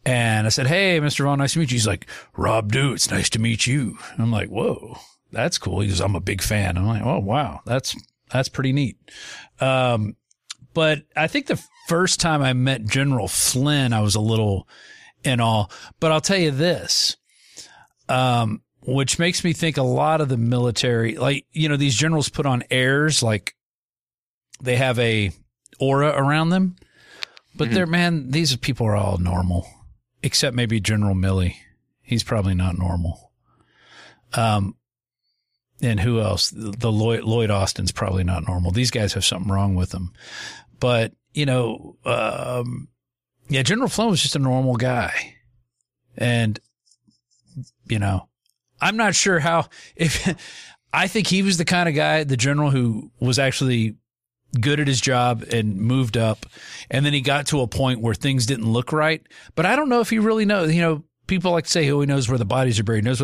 And I said, hey, Mr. Vaughn, nice to meet you. He's like, Rob Dew, it's nice to meet you. I'm like, whoa, that's cool. He goes, I'm a big fan. I'm like, oh, wow, that's pretty neat. But I think the first time I met General Flynn, I was a little in awe. But I'll tell you this, which makes me think a lot of the military, like, these generals put on airs, like they have a aura around them. But these people are all normal, except maybe General Milley. He's probably not normal. And who else? The Lloyd Austin's probably not normal. These guys have something wrong with them. But, General Flynn was just a normal guy. And, I'm not sure I think he was the kind of guy, the general who was actually good at his job and moved up. And then he got to a point where things didn't look right. But I don't know if he really knows. People like to say, oh, he knows where the bodies are buried,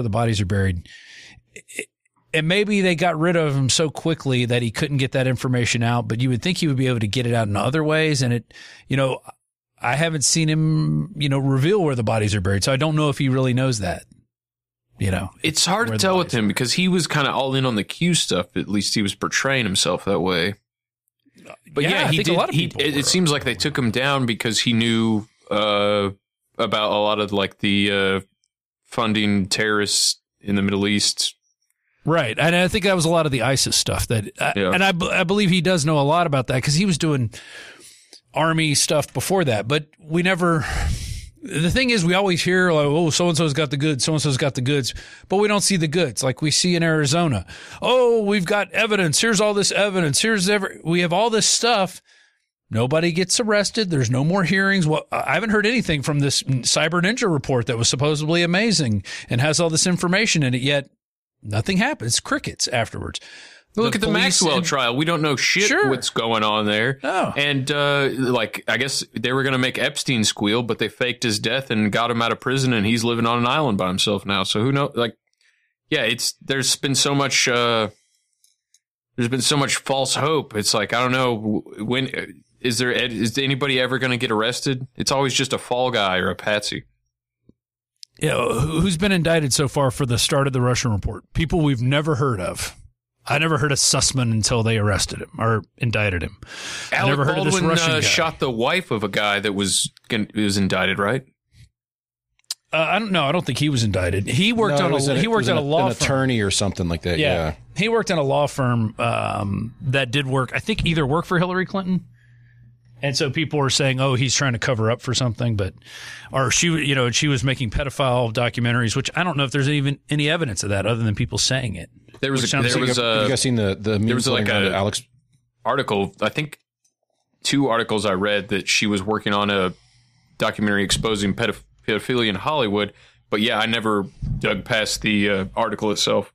And maybe they got rid of him so quickly that he couldn't get that information out. But you would think he would be able to get it out in other ways. And I haven't seen him, reveal where the bodies are buried. So I don't know if he really knows that. It's hard to tell with him because he was kind of all in on the Q stuff. At least he was portraying himself that way. But yeah, he did. It seems like they took him down because he knew about a lot of like the funding terrorists in the Middle East. Right. And I think that was a lot of the ISIS stuff and I believe he does know a lot about that because he was doing army stuff before that. But the thing is, we always hear like, oh, so-and-so's got the goods, so-and-so's got the goods, but we don't see the goods like we see in Arizona. Oh, we've got evidence. Here's all this evidence. We have all this stuff. Nobody gets arrested. There's no more hearings. Well, I haven't heard anything from this Cyber Ninja report that was supposedly amazing and has all this information in it, yet nothing happens. Crickets afterwards. Look at the Maxwell trial. We don't know shit what's going on there. Oh. And, I guess they were going to make Epstein squeal, but they faked his death and got him out of prison, and he's living on an island by himself now. So who knows? There's been so much, false hope. It's like, I don't know, is anybody ever going to get arrested? It's always just a fall guy or a patsy. Yeah. Who's been indicted so far for the start of the Russian report? People we've never heard of. I never heard of Sussman until they arrested him or indicted him. I never heard of this Russian guy. Shot the wife of a guy that was indicted, right? I don't know. I don't think he was indicted. He worked at a law firm, attorney or something like that. Yeah. He worked at a law firm that did work. I think either work for Hillary Clinton. And so people were saying, "Oh, he's trying to cover up for something," or she was making pedophile documentaries, which I don't know if there's even any evidence of that other than people saying it. Have you guys seen the there was like a Alex article? I think 2 articles I read that she was working on a documentary exposing pedophilia in Hollywood. But yeah, I never dug past the article itself.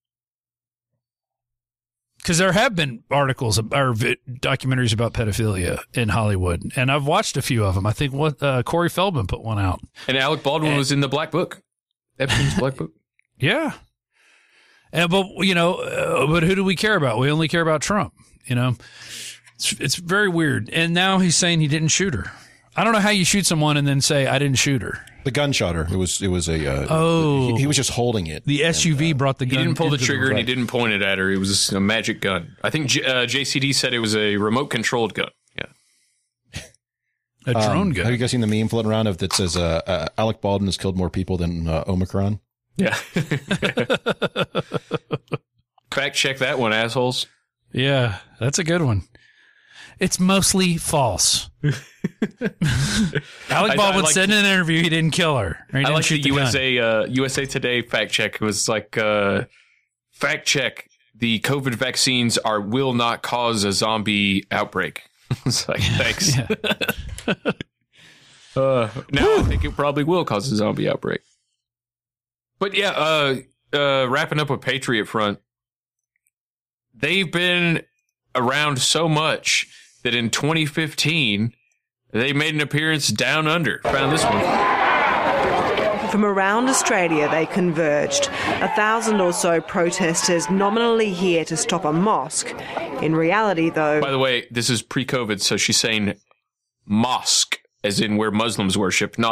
Because there have been articles or documentaries about pedophilia in Hollywood, and I've watched a few of them. I think Corey Feldman put one out. And Alec Baldwin was in the Black Book. Epstein's Black Book. Yeah. But who do we care about? We only care about Trump. It's very weird. And now he's saying he didn't shoot her. I don't know how you shoot someone and then say I didn't shoot her. The gun shot her. It was he was just holding it. The SUV brought the gun. He didn't pull the trigger and he didn't point it at her. It was a magic gun. I think JCD said it was a remote controlled gun. Yeah. A drone gun. Have you guys seen the meme floating around that says Alec Baldwin has killed more people than Omicron? Yeah. Fact check that one, assholes. Yeah, that's a good one. It's mostly false. Alec Baldwin said in an interview he didn't kill her. I like the USA Today fact check. It was like, fact check, the COVID vaccines will not cause a zombie outbreak. It's like, thanks. Now I think it probably will cause a zombie outbreak. But yeah, wrapping up with Patriot Front, they've been around so much that in 2015, they made an appearance down under. Found this one. From around Australia, they converged. 1,000 or so protesters nominally here to stop a mosque. In reality, though... By the way, this is pre-COVID, so she's saying mosque, as in where Muslims worship, not